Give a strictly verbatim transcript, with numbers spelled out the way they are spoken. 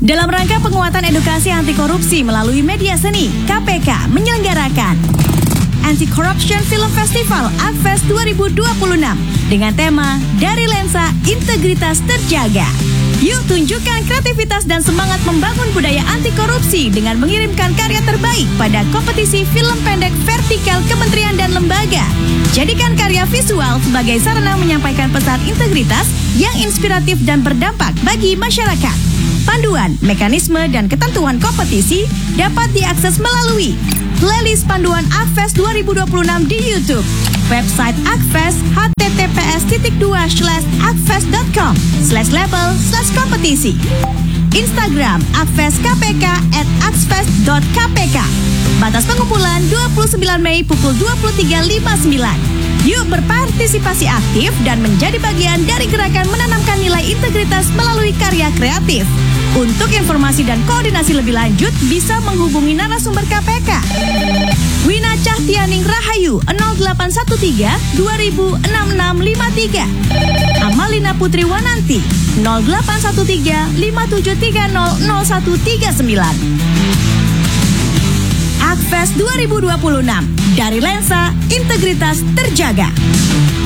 Dalam rangka penguatan edukasi anti korupsi melalui media seni, K P K menyelenggarakan Anti-Corruption Film Festival ACFest dua ribu dua puluh enam dengan tema Dari Lensa Integritas Terjaga. Yuk tunjukkan kreativitas dan semangat membangun budaya anti korupsi dengan mengirimkan karya terbaik pada kompetisi film pendek vertikal kementerian dan lembaga. Jadikan karya visual sebagai sarana menyampaikan pesan integritas yang inspiratif dan berdampak bagi masyarakat. Panduan, mekanisme, dan ketentuan kompetisi dapat diakses melalui playlist panduan ACFest dua ribu dua puluh enam di YouTube, website ACFest h t t p s titik dua slash acfest dot com slash label slash kompetisi, Instagram acfest k p k at acfest dot k p k. Batas pengumpulan dua puluh sembilan Mei pukul dua puluh tiga lima puluh sembilan. Yuk berpartisipasi aktif dan menjadi bagian dari gerakan menanamkan nilai integritas melalui karya kreatif. Untuk informasi dan koordinasi lebih lanjut bisa menghubungi narasumber K P K Wina Cahtianing Rahayu nol delapan satu tiga dua ribu enam enam lima tiga, Amalina Putri Wananti nol delapan satu tiga lima tujuh tiga nol nol satu tiga sembilan. ACFest dua ribu dua puluh enam, Dari Lensa Integritas Terjaga.